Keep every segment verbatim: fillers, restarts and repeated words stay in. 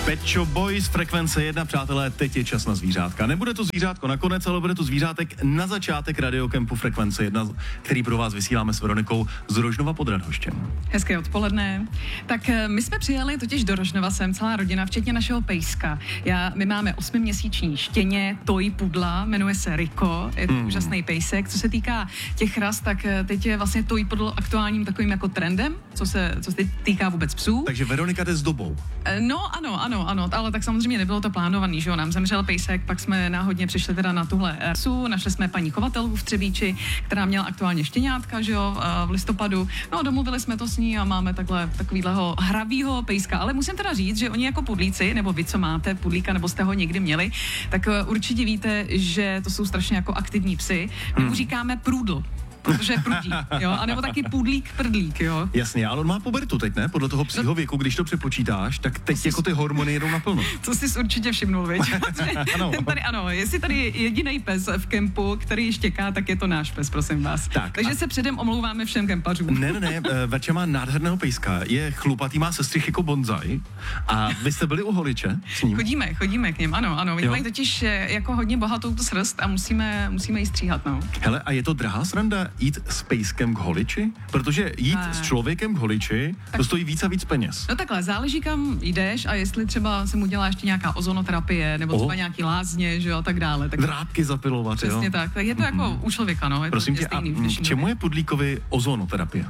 Pet Shop Boys, Frekvence jedna, přátelé, teď je čas na zvířátka. Nebude to zvířátko nakonec, ale bude to zvířátek na začátek radiokempu Frekvence jedna, který pro vás vysíláme s Veronikou z Rožnova pod Radhoštěm. Hezké odpoledne. Tak my jsme přijeli totiž do Rožnova sem, celá rodina, včetně našeho pejska. Já, my máme osmiměsíční štěně, toy pudla, jmenuje se Riko, je to hmm. úžasný pejsek. Co se týká těch ras, tak teď je vlastně toy pudl aktuálním takovým jako trendem, co se, co se týká vůbec psů. Takže Veronika jde s dobou. No ano, ano, ano, ale tak samozřejmě nebylo to plánovaný, že jo, nám zemřel pejsek, pak jsme náhodně přišli teda na tuhle rasu, našli jsme paní chovatelku v Třebíči, která měla aktuálně štěňátka, že jo, v listopadu, no domluvili jsme to s ní a máme takhle takovýhleho hravýho pejska, ale musím teda říct, že oni jako pudlíci, nebo vy, co máte pudlíka, nebo jste ho někdy měli, tak určitě víte, že to jsou strašně jako aktivní psy, my mu říkáme průdl. Protože je prudík, jo, anebo taky pudlík, prdlík, jo. Jasně, ale on má pubertu teď, ne? Podle toho psího věku, když to přepočítáš, tak teď to jako ty hormony jedou naplno. To jsi určitě všimnul, viď? Ano. Tady, ano, jestli tady je jedinej pes v kempu, který štěká, tak je to náš pes, prosím vás. Tak, Takže a... se předem omlouváme všem kempařům. Ne, ne, ne, Verča má nádherného pejska, je chlupatý, má sestřih jako bonzaj. A vy jste byli u holiče s ním? Chodíme, chodíme k něm, ano, ano. Oni mají totiž jako hodně bohatou tu srst a musíme, musíme ji stříhat, no. Hele, a je to drahá sranda jít s pejskem k holiči? Protože jít a... s člověkem k holiči, tak... to stojí víc a víc peněz. No takhle, záleží kam jdeš a jestli třeba se mu dělá ještě nějaká ozonoterapie, nebo třeba oh. nějaký lázně, že jo, a tak dále. Tak... Drápky zapilovat, Přesně jo? Přesně tak, tak je to mm-hmm. jako u člověka, no. Je Prosím to tě, stejný, a k čemu je pudlíkovi ozonoterapie?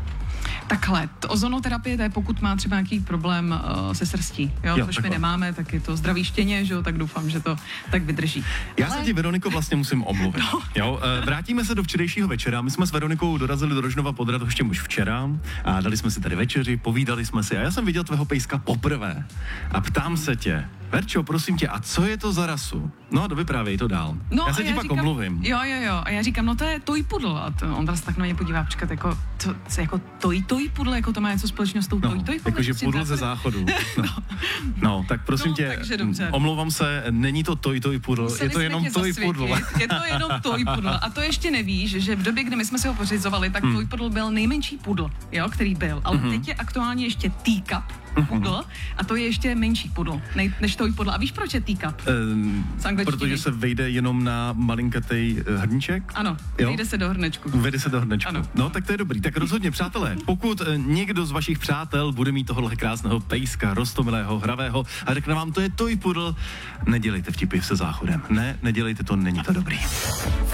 Takhle, ozonoterapie, to je pokud má třeba nějaký problém uh, se srstí, jo, jo což takhle. My nemáme, tak je to zdravý štěně, že jo, tak doufám, že to tak vydrží. Já Ale... se ti, Veroniko, vlastně musím omluvit. No. Jo, uh, vrátíme se do včerejšího večera, my jsme s Veronikou dorazili do Rožnova pod Radhoštěm už včera a dali jsme si tady večeři, povídali jsme si a já jsem viděl tvého pejska poprvé a ptám se tě, Verčo, prosím tě, a co je to za rasu? No, dovyprávěj to dál. No, já se ti pak říkám, omluvím. Jo, jo, jo. A já říkám, no to je toy pudl. A to, on tak na mě podívá, počkat, jako, to, co, jako toy toy pudl, jako to má něco společného s tou no, toy toy pudl. Jakože pudl ze záchodu. No. no. no, tak prosím no, tě, takže omlouvám se, není to toy toy pudl, Museli je to jenom toy pudl. Je to jenom toy pudl. A to ještě nevíš, že v době, kdy my jsme si ho pořizovali, tak hmm. toy pudl byl nejmenší pudl, jo, který byl. Ale hmm. teď je aktuálně ještě teacup pudl a to je ještě menší pudl, ne, než toy pudl. A víš, proč je teacup? Um, protože se vejde jenom na malinkatej hrníček? Ano, jo? Vejde se do hrnečku. Vejde se do hrnečku. Ano. No, tak to je dobrý. Tak rozhodně, přátelé, pokud někdo z vašich přátel bude mít tohohle krásného pejska, roztomilého, hravého a řekne vám, to je toy pudl, nedělejte vtipy se záchodem. Ne, nedělejte to, není to dobrý.